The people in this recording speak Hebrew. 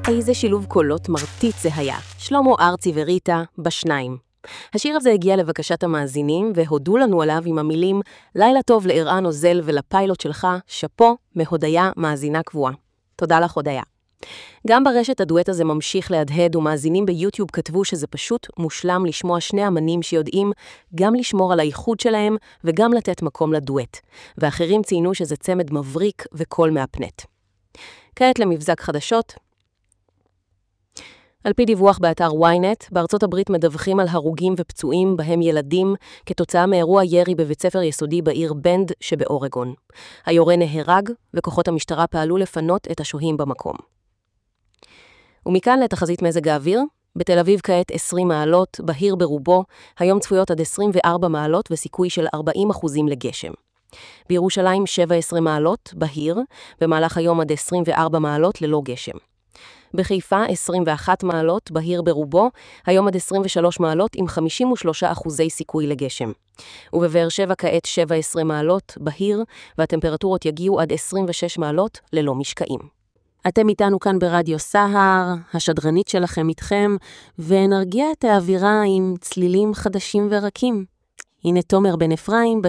איזה שילוב קולות מרטיץ זה היה. שלמה ארצי וריטה בשניים. השיר הזה הגיע לבקשת המאזינים והודו לנו עליו עם המילים לילה טוב לערן עוזל ולפיילוט שלך, שפו מהודיה מאזינה קבועה. תודה לך הודיה. גם ברשת הדואט הזה ממשיך להדהד ומאזינים ביוטיוב כתבו שזה פשוט מושלם לשמוע שני אמנים שיודעים גם לשמור על הייחוד שלהם וגם לתת מקום לדואט. ואחרים ציינו שזה צמד מבריק וקול מהפנט. כעת למבזק חדשות. על פי דיווח באתר ynet, בארצות הברית מדווחים על הרוגים ופצועים בהם ילדים כתוצאה מאירוע ירי בבית ספר יסודי בעיר בנד שבאורגון. היורה נהרג וכוחות המשטרה פעלו לפנות את השוהים במקום. ומכאן לתחזית מזג האוויר, בתל אביב כעת 20 מעלות, בהיר ברובו, היום צפויות עד 24 מעלות וסיכוי של 40% לגשם. בירושלים 17 מעלות, בהיר, במהלך היום עד 24 מעלות ללא גשם. בחיפה 21 מעלות, בהיר ברובו, היום עד 23 מעלות עם 53% סיכוי לגשם. ובבאר שבע כעת 17 מעלות, בהיר, והטמפרטורות יגיעו עד 26 מעלות ללא משקעים. אתם איתנו כאן ברדיו סהר, השדרנית שלכם איתכם, ונרגיע את האווירה עם צלילים חדשים ורקים. הנה תומר בן אפרים